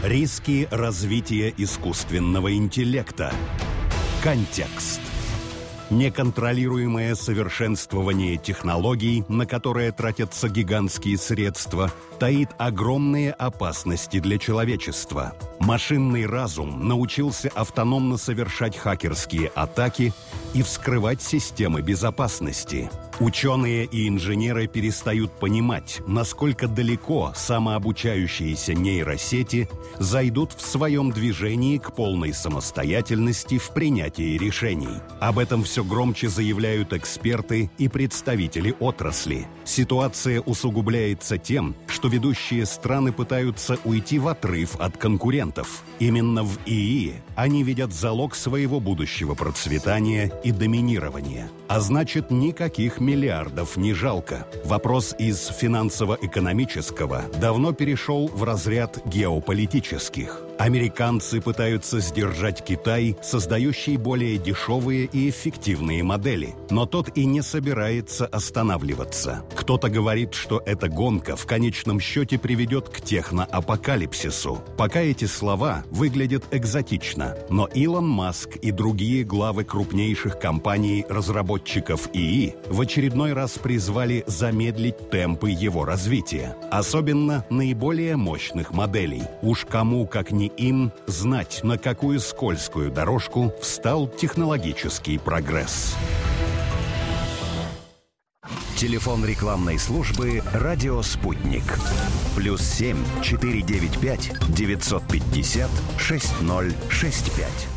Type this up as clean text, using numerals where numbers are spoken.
Риски развития искусственного интеллекта. Контекст. Неконтролируемое совершенствование технологий, на которое тратятся гигантские средства, таит огромные опасности для человечества. Машинный разум научился автономно совершать хакерские атаки и вскрывать системы безопасности. Ученые и инженеры перестают понимать, насколько далеко самообучающиеся нейросети зайдут в своем движении к полной самостоятельности в принятии решений. Об этом все громче заявляют эксперты и представители отрасли. Ситуация усугубляется тем, что ведущие страны пытаются уйти в отрыв от конкурентов. Именно в ИИ они видят залог своего будущего процветания и доминирования. А значит, никаких миллиардов не жалко. Вопрос из финансово-экономического давно перешел в разряд геополитических. Американцы пытаются сдержать Китай, создающий более дешевые и эффективные модели. Но тот и не собирается останавливаться. Кто-то говорит, что эта гонка в конечном счете приведет к техноапокалипсису. Пока эти слова выглядят экзотично. Но Илон Маск и другие главы крупнейших компаний-разработчиков ИИ в очередной раз призвали замедлить темпы его развития. Особенно наиболее мощных моделей. Уж кому, как не им, знать, на какую скользкую дорожку встал технологический прогресс. Телефон рекламной службы «Радио Спутник». +7 495 950 6065.